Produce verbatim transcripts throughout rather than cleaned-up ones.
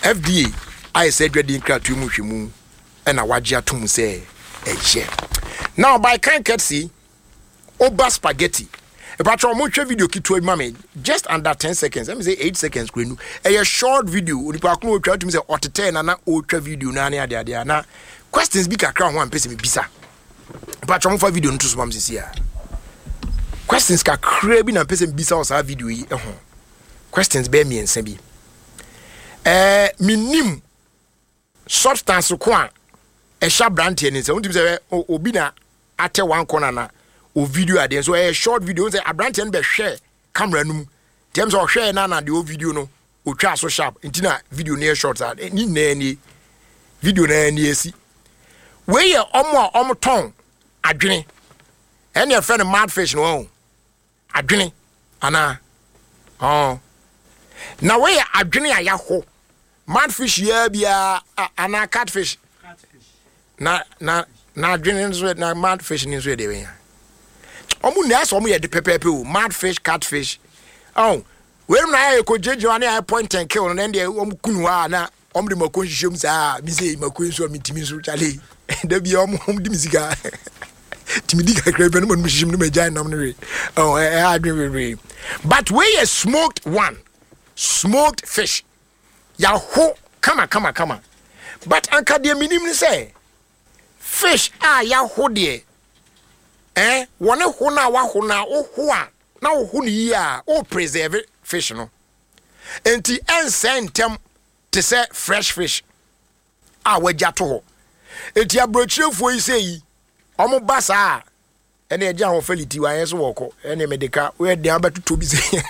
F D A I said ready kratu mu hwemu na wagye atom say eje. Now by kind courtesy Oba Spaghetti. If I try to video kitu mame just under ten seconds. Let me say eight seconds kwenu. A short video. Onipa ko try to say otete na na ultra video na na ade ade na questions bi kakra ho ampese me bisa. If I try to video nto so mam sisi ya. Questions kakra bi na ampese me bisa o sa video yi ehho. Questions be me ensa bi. Eh minim substance ko a e sha brand here ni say untim say obi na ate one corner na o video ade so a short video say abrant en be share camera num tem so share na na de o video no o twa so sharp intina video na short ad ni na ni video na ni esi we ye omo omo ton adwene en ye friend mad fish no adwene ana oh na we ye adwene ayaho mad fish ya bia ana catfish catfish na na na adwene so na mad fish ni so de we omu na so omu ye de pepepe o mad fish catfish oh we na ya ko jeje ane ya point and kill no de omu kunu ha na omu de makon hihiem sa bi say makon so mitimi so chale da bi omu omu de misika timidi ka krebe no mo hihiem no magyan nam no we oh eh adwe we but we a smoked one smoked fish ya ho kama kama kama but anka de minim ni say fish ah ya ho de eh wone ho na wa ho na wo ho a na wo ho ni a o preserve fish no enti ensentem te say fresh fish a wagya to ho enti abrochirefo yi sei omo basa ene eja ho feliti wa yeso woko ene medika we de abatuto bi sei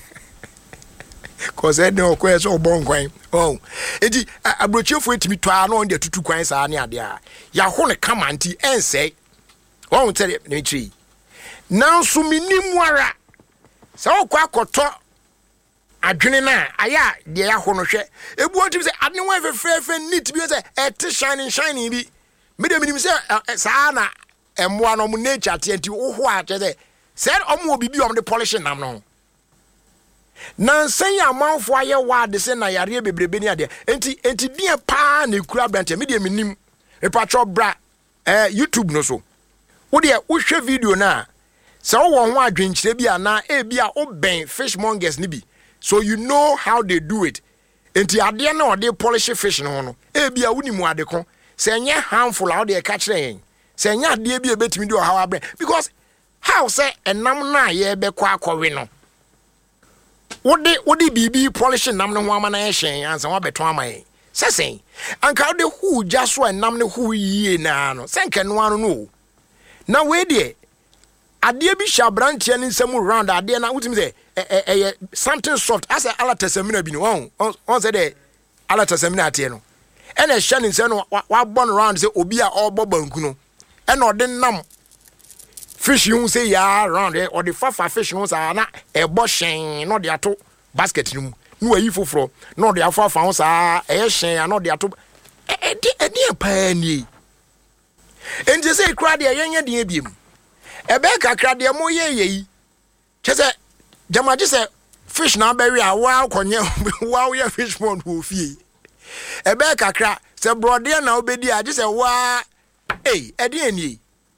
cause ene okọ yeso obon kwan oh enti abrochirefo etimi to a na on de tutu kwan sa ne ade a ya ho ne kama nti ensei won tell me tree now so minim wara so kwa koto adwene na aya de ya ho no hwe ebu otim say adne wan fefefe neat bi say et shining shining bi me de minim say sa na emwa no mu nature atenti wo ho a che say said omo obibi om de polishing nam no na san ya manfo aye wa de say na yare bebrebe ni ade enti enti dia pa na ekura brante me de minim e patro bra eh YouTube no so wo de wo hwe video na so wo ho adwenkyire bi ana e bi a oben fishmongers ni bi so you know how they do it enti ade na ode polish fish no no e bi a wonimu ade ko se enye harmful a ode ka kire yen se enye ade bi e betimi do how abre because how say enam na ye be kwa akọwe no wo de wo de bibi polish nam no ho ama na ye hyen ansa wa beto ama yen se sen anka wo de hu ja so enam ne hu yie na no se nke no anu no na we de ade bi sha branch ya nsem round ade na wutimi say eh eh something soft as a ala tesamina bi no won on say de ala tesamina ate no e na hya nsem no wa born round say obi a obo banku no e na ode nam fish you say ya round e ode fafa fish no sa na e bo hyen no de ato basket no no ayi foforo no de afafa ho sa e hyen no de ato e e de pa ni enje say kra de yenye de biem ebe kakra de mo ye yi chese jamaje say fish na be we a wa konye wa we fish pond wo fie ebe kakra say brode na obedi a je say wa eh e de ani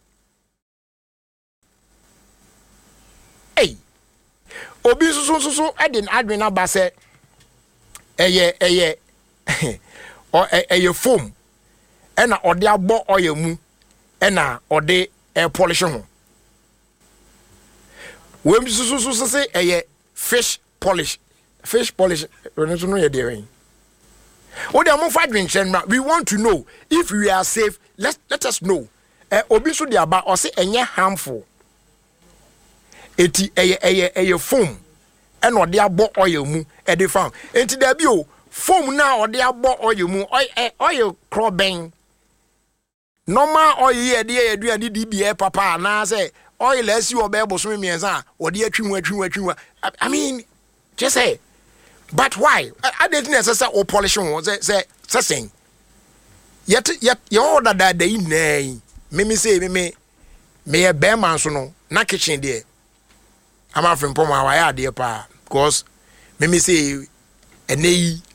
eh obi susu susu e de adwen na ba say eye eye o eye foam e na ode abo oye mu e na ode e polish ho we susu susu say eye fish polish fish polish we no ye dey wen o dey am for adventure we want to know if we are safe. let let us know eh obi so dey aba o say enye harmful eti eye eye eye foam e na ode abo oil mu e dey found enti da bi o foam na ode abo oil mu oil crobben normal oil ye dey aduane di bi e papa na say oil asi wo be boso mienza ode atwinwa atwinwa atwinwa I mean just say but why I didn't necessarily o polish one say say say yet yet your order that day nay me me say me me me a bear man so no na kitchen there I'm after pom wa ya there pa because me me say enei